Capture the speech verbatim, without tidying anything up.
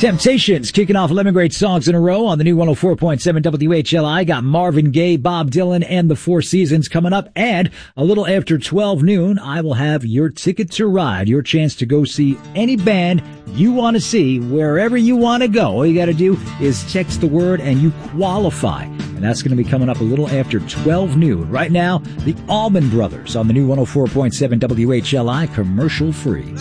Temptations kicking off eleven great songs in a row on the new one oh four point seven W H L I. Got Marvin Gaye, Bob Dylan, and the Four Seasons coming up. And a little after twelve noon, I will have your ticket to ride, your chance to go see any band you want to see wherever you want to go. All you got to do is text the word and you qualify. And that's going to be coming up a little after twelve noon. Right now, the Allman Brothers on the new one oh four point seven W H L I, commercial free.